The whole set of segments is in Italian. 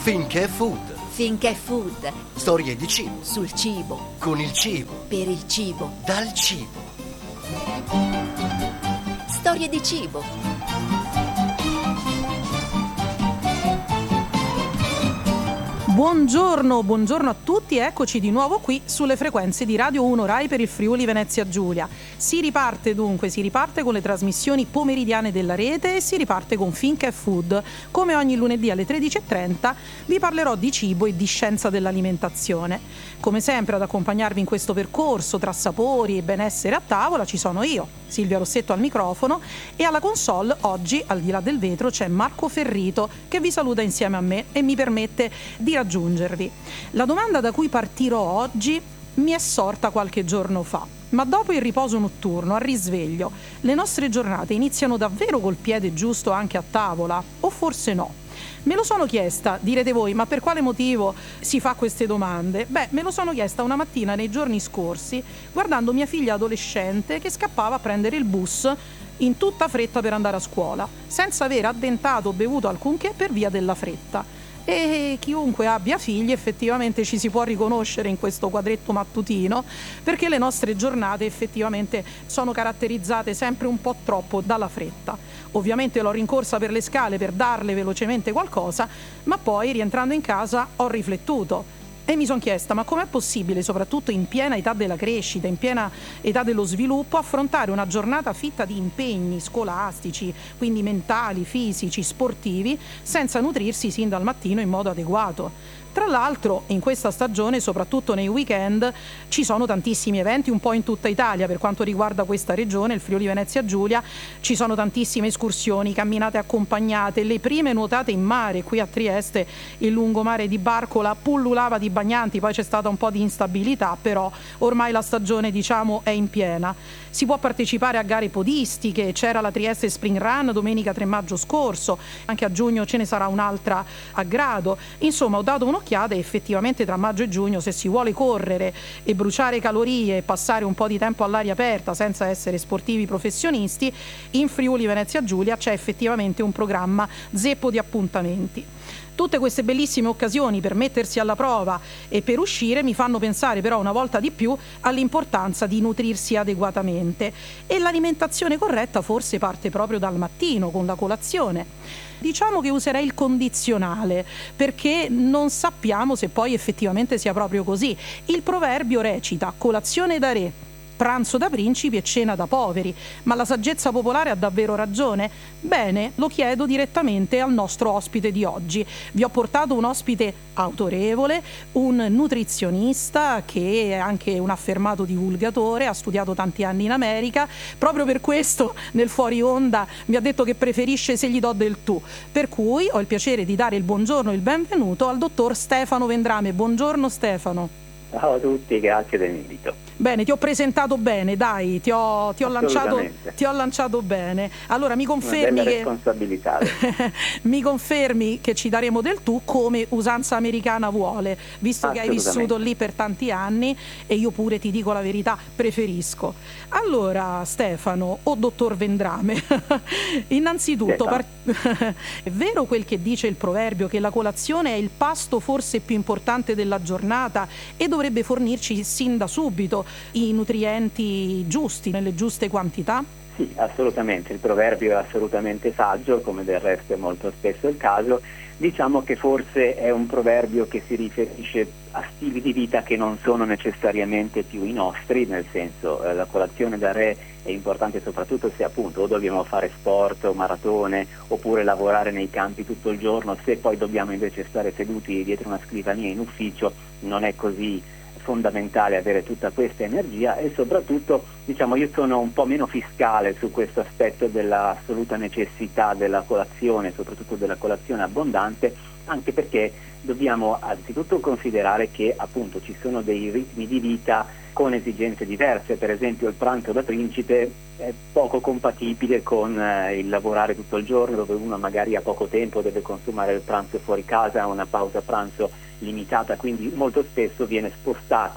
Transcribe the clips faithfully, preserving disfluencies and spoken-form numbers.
Finché Food. Finché Food. Storie di cibo. Sul cibo. Con il cibo. Per il cibo. Dal cibo. Storie di cibo. Buongiorno, buongiorno a tutti, eccoci di nuovo qui sulle frequenze di Radio uno Rai per il Friuli Venezia Giulia. Si riparte dunque, si riparte con le trasmissioni pomeridiane della rete e si riparte con Finché Food. Come ogni lunedì alle tredici e trenta vi parlerò di cibo e di scienza dell'alimentazione. Come sempre ad accompagnarvi in questo percorso tra sapori e benessere a tavola ci sono io, Silvia Rossetto al microfono, e alla console oggi al di là del vetro c'è Marco Ferrito che vi saluta insieme a me e mi permette di raggiungervi. La domanda da cui partirò oggi mi è sorta qualche giorno fa. Ma dopo il riposo notturno, al risveglio, le nostre giornate iniziano davvero col piede giusto anche a tavola? O forse no? Me lo sono chiesta, direte voi, ma per quale motivo si fa queste domande? Beh, me lo sono chiesta una mattina nei giorni scorsi, guardando mia figlia adolescente che scappava a prendere il bus in tutta fretta per andare a scuola, senza aver addentato o bevuto alcunché per via della fretta. E chiunque abbia figli effettivamente ci si può riconoscere in questo quadretto mattutino, perché le nostre giornate effettivamente sono caratterizzate sempre un po' troppo dalla fretta. Ovviamente l'ho rincorsa per le scale per darle velocemente qualcosa, ma poi rientrando in casa ho riflettuto e mi sono chiesta: ma com'è possibile, soprattutto in piena età della crescita, in piena età dello sviluppo, affrontare una giornata fitta di impegni scolastici, quindi mentali, fisici, sportivi, senza nutrirsi sin dal mattino in modo adeguato? Tra l'altro, in questa stagione, soprattutto nei weekend, ci sono tantissimi eventi un po' in tutta Italia. Per quanto riguarda questa regione, il Friuli Venezia Giulia, ci sono tantissime escursioni, camminate accompagnate, le prime nuotate in mare. Qui a Trieste il lungomare di Barcola pullulava di bagnanti, poi c'è stata un po' di instabilità, però ormai la stagione, diciamo, è in piena. Si può partecipare a gare podistiche, c'era la Trieste Spring Run domenica tre maggio scorso, anche a giugno ce ne sarà un'altra a Grado. Insomma, ho dato un'occhiata e effettivamente tra maggio e giugno, se si vuole correre e bruciare calorie e passare un po' di tempo all'aria aperta senza essere sportivi professionisti, in Friuli Venezia Giulia c'è effettivamente un programma zeppo di appuntamenti. Tutte queste bellissime occasioni per mettersi alla prova e per uscire mi fanno pensare però una volta di più all'importanza di nutrirsi adeguatamente, e l'alimentazione corretta forse parte proprio dal mattino con la colazione. Diciamo che userei il condizionale perché non sappiamo se poi effettivamente sia proprio così. Il proverbio recita: colazione da re, pranzo da principi e cena da poveri. Ma la saggezza popolare ha davvero ragione? Bene, lo chiedo direttamente al nostro ospite di oggi. Vi ho portato un ospite autorevole, un nutrizionista che è anche un affermato divulgatore, ha studiato tanti anni in America. Proprio per questo nel fuori onda mi ha detto che preferisce se gli do del tu. Per cui ho il piacere di dare il buongiorno e il benvenuto al dottor Stefano Vendrame. Buongiorno Stefano. Ciao a tutti, grazie dell'invito. Bene, ti ho presentato bene, dai, ti ho, ti ho lanciato ti ho lanciato bene. Allora mi confermi Una bella che responsabilità. mi confermi che ci daremo del tu come usanza americana vuole, visto che hai vissuto lì per tanti anni, e io pure ti dico la verità, preferisco. Allora Stefano o dottor Vendrame, innanzitutto par- è vero quel che dice il proverbio che la colazione è il pasto forse più importante della giornata e dovrebbe fornirci sin da subito i nutrienti giusti, nelle giuste quantità? Sì, assolutamente, il proverbio è assolutamente saggio, come del resto è molto spesso il caso. Diciamo che forse è un proverbio che si riferisce a stili di vita che non sono necessariamente più i nostri, nel senso eh, la colazione da re è importante soprattutto se appunto o dobbiamo fare sport o maratone oppure lavorare nei campi tutto il giorno. Se poi dobbiamo invece stare seduti dietro una scrivania in ufficio non è così fondamentale avere tutta questa energia, e soprattutto diciamo io sono un po' meno fiscale su questo aspetto dell'assoluta necessità della colazione, soprattutto della colazione abbondante, anche perché dobbiamo anzitutto considerare che appunto ci sono dei ritmi di vita con esigenze diverse. Per esempio il pranzo da principe è poco compatibile con eh, il lavorare tutto il giorno, dove uno magari ha poco tempo, deve consumare il pranzo fuori casa, ha una pausa pranzo limitata, quindi molto spesso viene spostata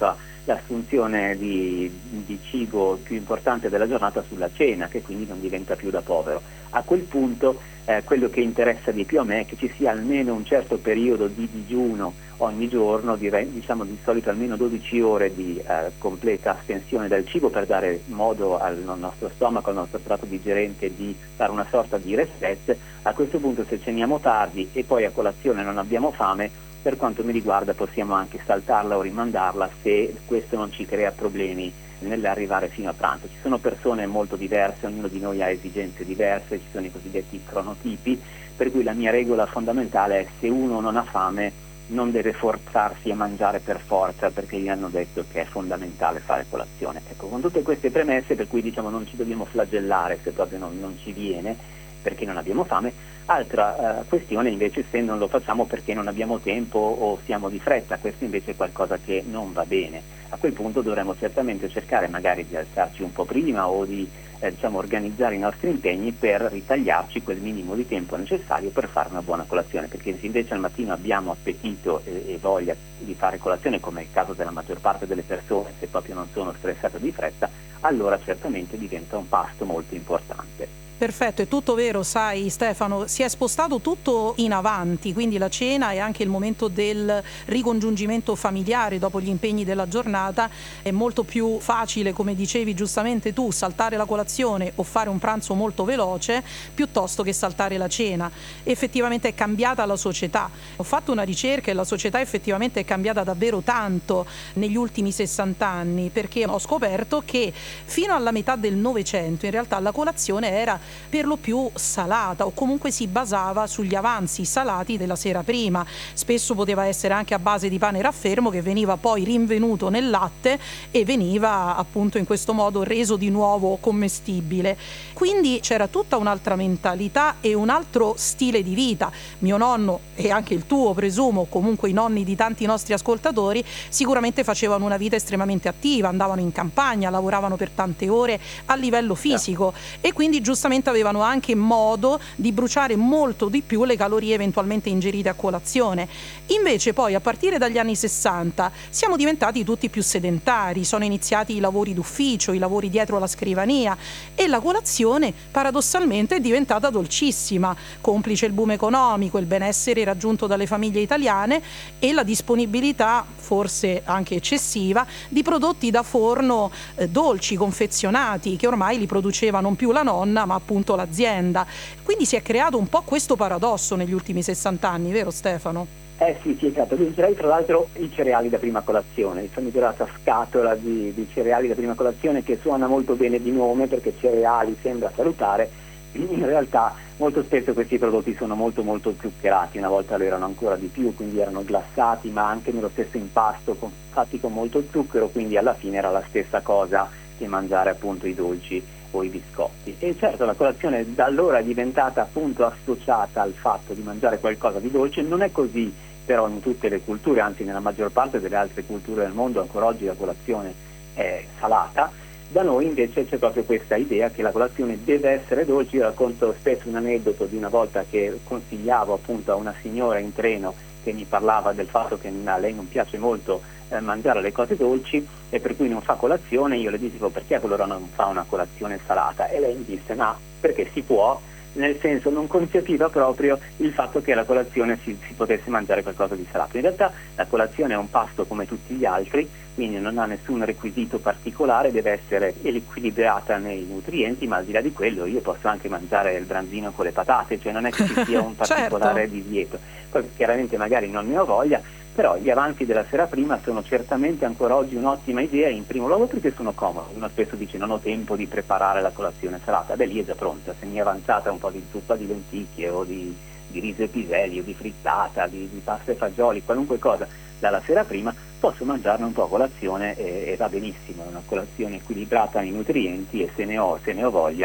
l'assunzione di, di cibo più importante della giornata sulla cena, che quindi non diventa più da povero. A quel punto eh, quello che interessa di più a me è che ci sia almeno un certo periodo di digiuno ogni giorno, direi, diciamo di solito almeno dodici ore di eh, completa astensione dal cibo, per dare modo al nostro stomaco, al nostro apparato digerente di fare una sorta di reset. A questo punto, se ceniamo tardi e poi a colazione non abbiamo fame, per quanto mi riguarda possiamo anche saltarla o rimandarla se questo non ci crea problemi nell'arrivare fino a pranzo. Ci sono persone molto diverse, ognuno di noi ha esigenze diverse, ci sono i cosiddetti cronotipi, per cui la mia regola fondamentale è: se uno non ha fame non deve forzarsi a mangiare per forza, perché gli hanno detto che è fondamentale fare colazione. Ecco, con tutte queste premesse, per cui diciamo non ci dobbiamo flagellare se proprio non, non ci viene perché non abbiamo fame. Altra uh, questione invece se non lo facciamo perché non abbiamo tempo o siamo di fretta, questo invece è qualcosa che non va bene. A quel punto dovremo certamente cercare magari di alzarci un po' prima o di eh, diciamo, organizzare i nostri impegni per ritagliarci quel minimo di tempo necessario per fare una buona colazione, perché se invece al mattino abbiamo appetito e, e voglia di fare colazione, come è il caso della maggior parte delle persone, se proprio non sono stressate di fretta, allora certamente diventa un pasto molto importante. Perfetto, è tutto vero, sai Stefano, si è spostato tutto in avanti, quindi la cena e anche il momento del ricongiungimento familiare dopo gli impegni della giornata è molto più facile, come dicevi giustamente tu, saltare la colazione o fare un pranzo molto veloce piuttosto che saltare la cena. Effettivamente è cambiata la società. Ho fatto una ricerca e la società effettivamente è cambiata davvero tanto negli ultimi sessanta anni, perché ho scoperto che fino alla metà del Novecento in realtà la colazione era per lo più salata, o comunque si basava sugli avanzi salati della sera prima. Spesso poteva essere anche a base di pane raffermo che veniva poi rinvenuto nel latte e veniva appunto in questo modo reso di nuovo commestibile. Quindi c'era tutta un'altra mentalità e un altro stile di vita. Mio nonno, e anche il tuo presumo, comunque i nonni di tanti nostri ascoltatori, sicuramente facevano una vita estremamente attiva, andavano in campagna, lavoravano per tante ore a livello fisico e quindi giustamente avevano anche modo di bruciare molto di più le calorie eventualmente ingerite a colazione. Invece poi a partire dagli anni sessanta siamo diventati tutti più sedentari, sono iniziati i lavori d'ufficio, i lavori dietro la scrivania e la colazione paradossalmente è diventata dolcissima, complice il boom economico, il benessere raggiunto dalle famiglie italiane e la disponibilità, forse anche eccessiva, di prodotti da forno eh, dolci, confezionati, che ormai li produceva non più la nonna ma appunto l'azienda. Quindi si è creato un po' questo paradosso negli ultimi sessanta anni, vero Stefano? Eh sì, sì, esatto. Aggiungerei tra l'altro i cereali da prima colazione, il famigerata scatola di, di cereali da prima colazione, che suona molto bene di nome perché cereali sembra salutare, in realtà molto spesso questi prodotti sono molto molto zuccherati, una volta lo erano ancora di più, quindi erano glassati ma anche nello stesso impasto, con, fatti con molto zucchero, quindi alla fine era la stessa cosa che mangiare appunto i dolci o i biscotti. E certo la colazione da allora è diventata appunto associata al fatto di mangiare qualcosa di dolce. Non è così però in tutte le culture, anzi nella maggior parte delle altre culture del mondo ancora oggi la colazione è salata. Da noi invece c'è proprio questa idea che la colazione deve essere dolce. Io racconto spesso un aneddoto di una volta che consigliavo appunto a una signora in treno che mi parlava del fatto che a lei non piace molto eh, mangiare le cose dolci e per cui non fa colazione. Io le dicevo: perché allora non fa una colazione salata? E lei mi disse: no, perché si può, nel senso non concepiva proprio il fatto che alla colazione si, si potesse mangiare qualcosa di salato. In realtà la colazione è un pasto come tutti gli altri, quindi non ha nessun requisito particolare, deve essere equilibrata nei nutrienti, ma al di là di quello io posso anche mangiare il branzino con le patate, cioè non è che ci sia un particolare certo. divieto. Poi chiaramente magari non ne ho voglia, però gli avanzi della sera prima sono certamente ancora oggi un'ottima idea, in primo luogo perché sono comodi. Uno spesso dice: non ho tempo di preparare la colazione salata, beh lì è già pronta, se mi è avanzata un po' di zuppa di lenticchie o di, di riso e piselli o di frittata, di, di pasta e fagioli, qualunque cosa dalla sera prima, posso mangiarne un po' a colazione e, e va benissimo. È una colazione equilibrata nei nutrienti e se ne ho, se ne ho voglia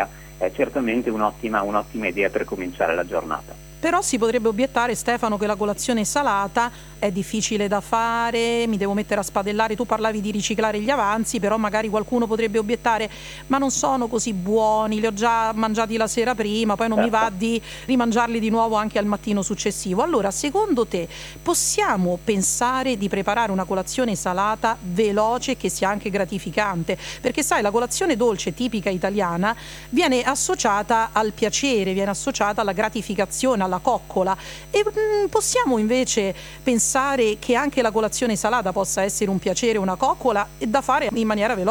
è certamente un'ottima, un'ottima idea per cominciare la giornata. Però si potrebbe obiettare, Stefano, che la colazione salata è difficile da fare, mi devo mettere a spadellare. Tu parlavi di riciclare gli avanzi, però magari qualcuno potrebbe obiettare: ma non sono così buoni, li ho già mangiati la sera prima, poi non Certo. mi va di rimangiarli di nuovo anche al mattino successivo. Allora, secondo te, possiamo pensare di preparare una colazione salata veloce che sia anche gratificante? Perché sai, la colazione dolce tipica italiana viene associata al piacere, viene associata alla gratificazione, alla coccola, e mm, possiamo invece pensare che anche la colazione salata possa essere un piacere, una coccola e da fare in maniera veloce.